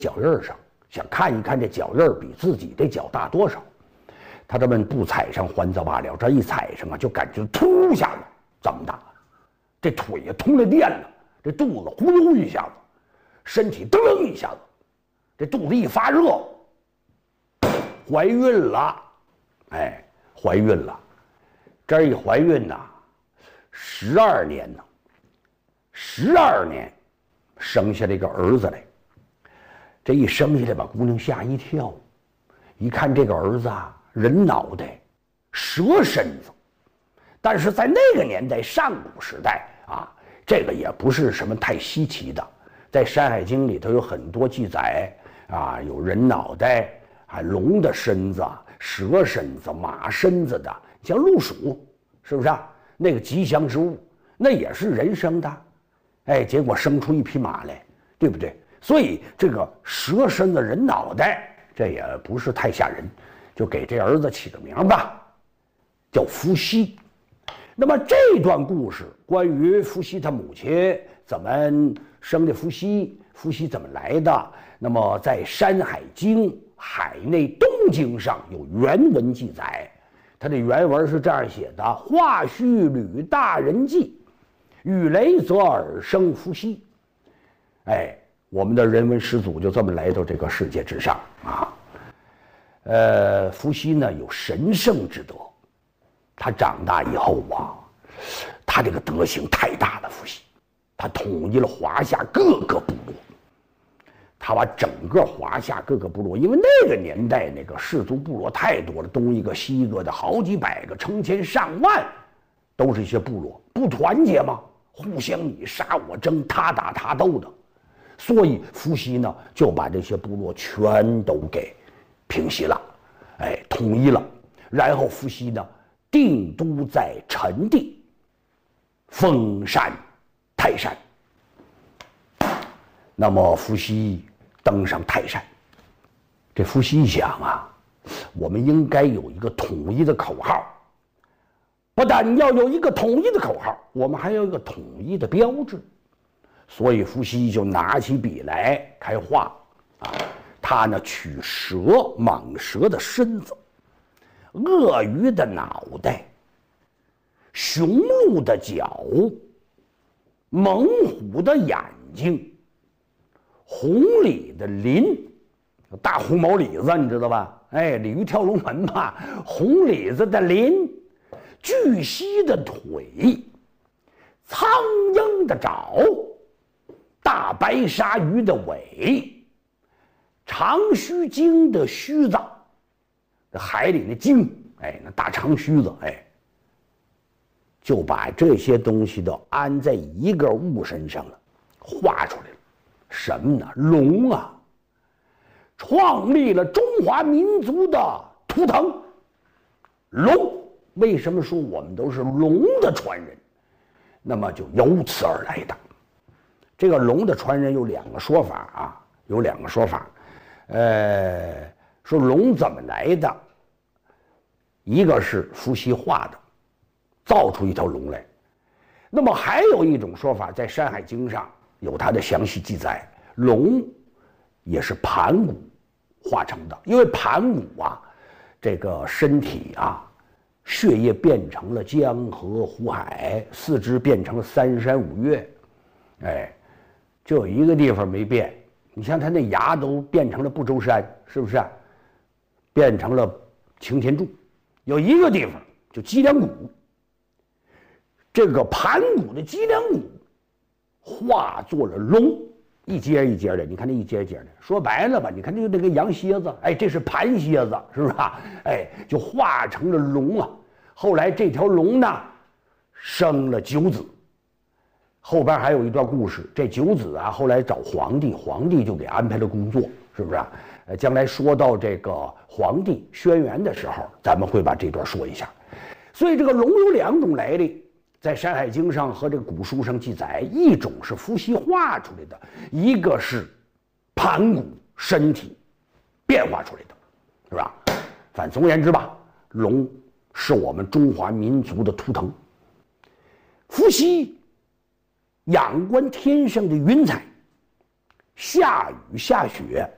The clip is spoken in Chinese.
脚印上，想看一看这脚印比自己的脚大多少。他这么不踩上还则罢了，这一踩上啊，就感觉突一下子这么大，这腿呀通了电了，这肚子呼噜一下子，身体噔一下子，这肚子一发热，怀孕了，哎，怀孕了。这一怀孕呐，12年呢，12年生下这个儿子来。这一生下来把姑娘吓一跳，一看这个儿子啊，人脑袋，蛇身子，但是在那个年代，上古时代啊，这个也不是什么太稀奇的。在《山海经》里头有很多记载啊，有人脑袋、还龙的身子、蛇身子、马身子的，像鹿鼠，是不是啊？那个吉祥之物，那也是人生的，哎，结果生出一匹马来，对不对？所以这个蛇身子人脑袋，这也不是太吓人，就给这儿子起个名吧，叫伏羲。那么这段故事关于伏羲他母亲怎么生的伏羲，伏羲怎么来的，那么在《山海经·海内东经》上有原文记载，它的原文是这样写的：华胥履大人纪，羽雷泽尔生伏羲。哎，我们的人文始祖就这么来到这个世界之上啊。伏羲呢有神圣之德，他长大以后啊，他这个德行太大了。伏羲，他统一了华夏各个部落，他把整个华夏各个部落，因为那个年代那个氏族部落太多了，东一个西一个的，好几百个、成千上万，都是一些部落，不团结吗？互相你杀我争，他打他斗的。所以伏羲呢就把这些部落全都给平息了，哎，统一了。然后伏羲呢定都在陈地，封禅泰山。那么伏羲登上泰山，这伏羲想啊，我们应该有一个统一的口号，不但要有一个统一的口号，我们还要有一个统一的标志。所以伏羲就拿起笔来开画啊，他呢取蛇、蟒蛇的身子，鳄鱼的脑袋，雄鹿的角，猛虎的眼睛，红鲤的鳞，大红毛鲤子你知道吧？哎，鲤鱼跳龙门嘛，红鲤子的鳞，巨蜥的腿，苍鹰的爪，大白鲨鱼的尾，长须鲸的须子，这海里的鲸，哎，那大长须子，哎，就把这些东西都安在一个物身上了，画出来了。什么呢？龙啊，创立了中华民族的图腾。龙，为什么说我们都是龙的传人？那么就由此而来的。这个龙的传人有两个说法啊，有两个说法。说龙怎么来的？一个是伏羲画的，造出一条龙来。那么还有一种说法，在《山海经》上有它的详细记载，龙也是盘古画成的。因为盘古啊，这个身体啊，血液变成了江河湖海，四肢变成了三山五岳，哎，就有一个地方没变。你像他那牙都变成了不周山，是不是啊？变成了擎天柱。有一个地方就脊梁骨，这个盘古的脊梁骨化作了龙，一节一节的。你看这一节一节的，说白了吧，你看这个那个羊蝎子，哎，这是盘蝎子，是不是啊？哎，就化成了龙啊。后来这条龙呢，生了九子。后边还有一段故事，这九子啊，后来找皇帝，皇帝就给安排了工作，是不是啊？将来说到这个皇帝轩辕的时候，咱们会把这段说一下。所以这个龙有两种来历，在《山海经》上和这个古书上记载，一种是伏羲画出来的，一个是盘古身体变化出来的，是吧？反正总而言之吧，龙是我们中华民族的图腾。伏羲仰观天上的云彩，下雨下雪，